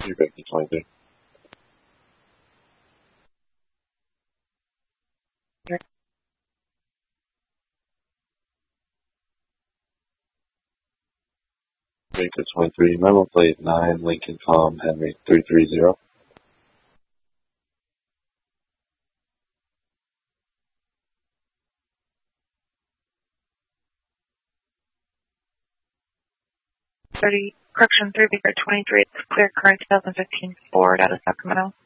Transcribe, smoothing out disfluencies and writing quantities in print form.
You're back to 23. Baker 23, memo plate 9, Lincoln Com, Henry 330. Correction 3 Baker 23, it's clear current 2015 Ford out of Sacramento.